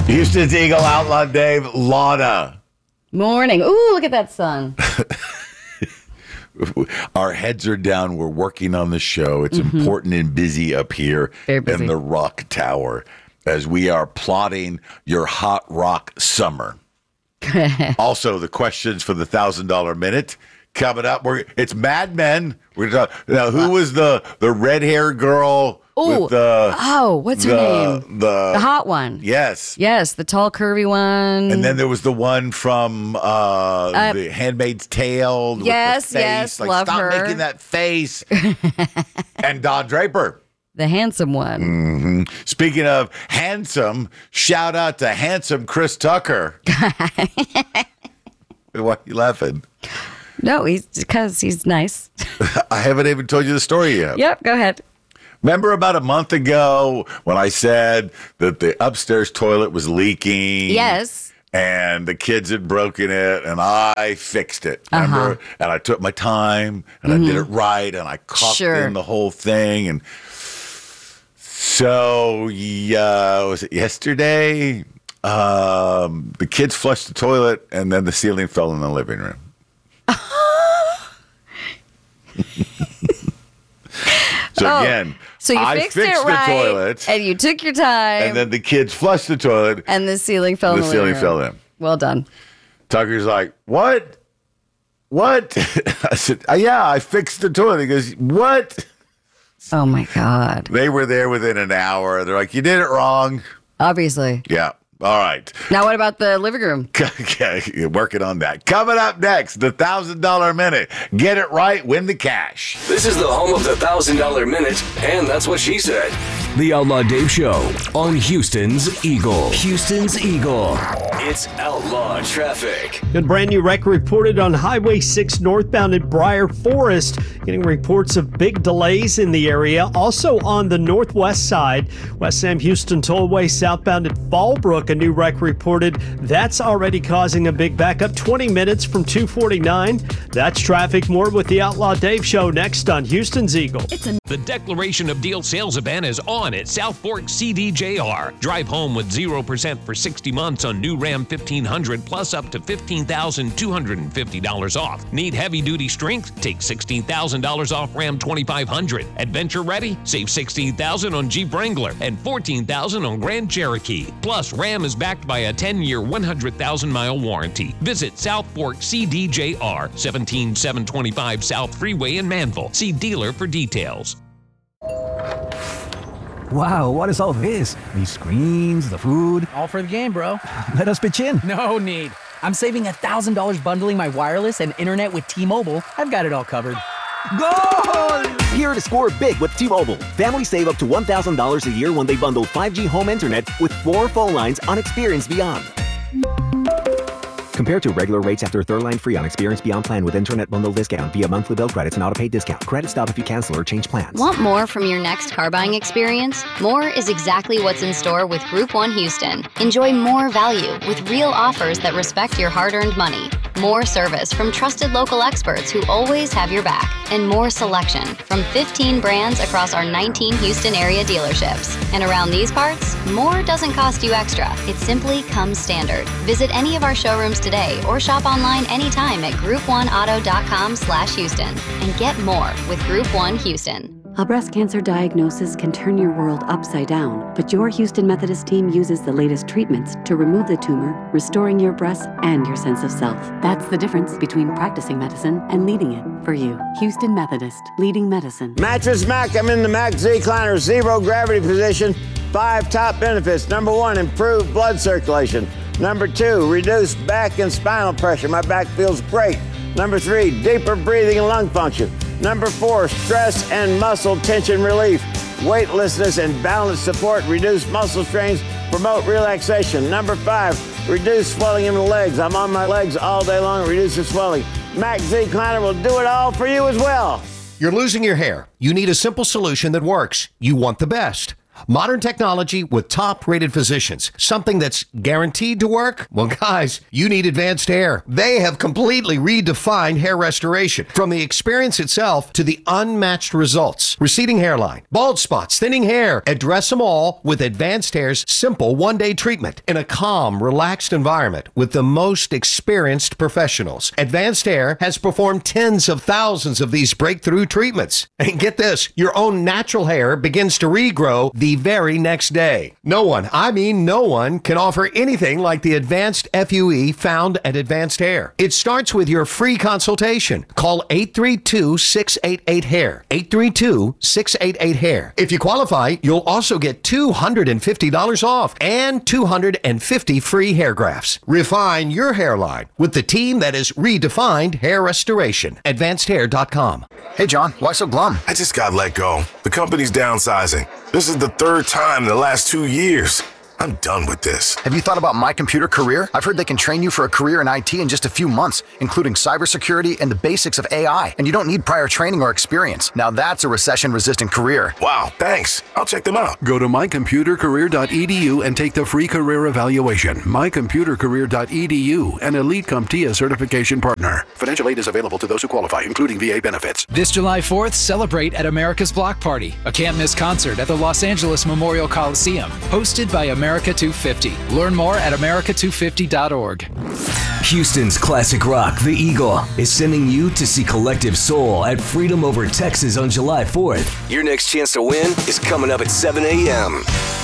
Houston's Eagle, Outlaw Dave, Lana. Morning. Ooh, look at that sun. Our heads are down. We're working on the show. It's important and busy up here in the Rock Tower as we are plotting your hot rock summer. Also, the questions for the $1,000 minute coming up. It's Mad Men. We're talking, now, who was the red-haired girl? With what's her name? The hot one. Yes. Yes, the tall, curvy one. And then there was the one from The Handmaid's Tale. Yes, with the face. yes, like, love stop her. making that face. And Don Draper. The handsome one. Mm-hmm. Speaking of handsome, shout out to handsome Chris Tucker. Why are you laughing? No, because he's nice. I haven't even told you the story yet. Yep, go ahead. Remember about a month ago when I said that the upstairs toilet was leaking? Yes. And the kids had broken it, and I fixed it. Remember? And I took my time, and I did it right, and I caulked in the whole thing. And so, was it yesterday? The kids flushed the toilet, and then the ceiling fell in the living room. Again, so you fixed it right, the toilet, and you took your time, and then the kids flushed the toilet, and the ceiling fell. The ceiling fell in. Well done. Tucker's like, "What? What?" I said, "Yeah, I fixed the toilet." He goes, "What?" Oh my God! They were there within an hour. They're like, "You did it wrong." Obviously. Yeah. All right. Now, what about the living room? Okay, you're working on that. Coming up next, the $1,000 minute. Get it right, win the cash. This is the home of the $1,000 minute, and that's what she said. The Outlaw Dave Show on Houston's Eagle. Houston's Eagle. It's Outlaw Traffic. A brand new wreck reported on Highway 6 northbound at Briar Forest. Getting reports of big delays in the area. Also on the northwest side, West Sam Houston Tollway southbound at Fallbrook. A new wreck reported. That's already causing a big backup. 20 minutes from 249. That's traffic. More with the Outlaw Dave Show next on Houston's Eagle. The Declaration of Deal sales event is on at South Fork CDJR. Drive home with 0% for 60 months on new Ram 1500 plus up to $15,250 off. Need heavy-duty strength? Take $16,000 off Ram 2500. Adventure ready? Save $16,000 on Jeep Wrangler and $14,000 on Grand Cherokee. Plus, Ram is backed by a 10-year, 100,000-mile warranty. Visit South Fork CDJR, 17725 South Freeway in Manville. See dealer for details. Wow, what is all this? These screens, the food. All for the game, bro. Let us pitch in. No need. I'm saving $1,000 bundling my wireless and internet with T-Mobile. I've got it all covered. Goal! Here to score big with T-Mobile. Families save up to $1,000 a year when they bundle 5G home internet with 4 phone lines on Experience Beyond. Compared to regular rates after third line free on Experience Beyond plan with internet bundle discount via monthly bill credits and auto-pay discount. Credit stop if you cancel or change plans. Want more from your next car buying experience? More is exactly what's in store with Group 1 Houston. Enjoy more value with real offers that respect your hard-earned money. More service from trusted local experts who always have your back. And more selection from 15 brands across our 19 Houston area dealerships. And around these parts, more doesn't cost you extra. It simply comes standard. Visit any of our showrooms today or shop online anytime at group1auto.com/Houston and get more with Group 1 Houston. A breast cancer diagnosis can turn your world upside down, but your Houston Methodist team uses the latest treatments to remove the tumor, restoring your breasts and your sense of self. That's the difference between practicing medicine and leading it for you. Houston Methodist, leading medicine. Mattress Mac, I'm in the Mac Z-Cliner zero gravity position. 5 top benefits. Number 1, improved blood circulation. Number 2, reduced back and spinal pressure. My back feels great. Number 3, deeper breathing and lung function. Number 4, stress and muscle tension relief. Weightlessness and balance support, reduce muscle strains, promote relaxation. Number 5, reduce swelling in the legs. I'm on my legs all day long, it reduces swelling. Mac Z-Cliner will do it all for you as well. You're losing your hair. You need a simple solution that works. You want the best. Modern technology with top-rated physicians. Something that's guaranteed to work? Well, guys, you need Advanced Hair. They have completely redefined hair restoration. From the experience itself to the unmatched results. Receding hairline, bald spots, thinning hair. Address them all with Advanced Hair's simple one-day treatment in a calm, relaxed environment with the most experienced professionals. Advanced Hair has performed tens of thousands of these breakthrough treatments. And get this, your own natural hair begins to regrow the very next day. No one can offer anything like the advanced FUE found at Advanced Hair. It starts with your free consultation. Call 832-688-HAIR. 832-688-HAIR. If you qualify, you'll also get $250 off and 250 free hair grafts. Refine your hairline with the team that has redefined hair restoration. AdvancedHair.com. Hey, John, why so glum? I just got let go. The company's downsizing. This is the third time in the last 2 years. I'm done with this. Have you thought about My Computer Career? I've heard they can train you for a career in IT in just a few months, including cybersecurity and the basics of AI. And you don't need prior training or experience. Now that's a recession-resistant career. Wow, thanks. I'll check them out. Go to mycomputercareer.edu and take the free career evaluation. mycomputercareer.edu, an Elite CompTIA certification partner. Financial aid is available to those who qualify, including VA benefits. This July 4th, celebrate at America's Block Party, a can't-miss concert at the Los Angeles Memorial Coliseum, hosted by America 250. Learn more at america250.org. Houston's classic rock, The Eagle, is sending you to see Collective Soul at Freedom Over Texas on July 4th. Your next chance to win is coming up at 7 a.m.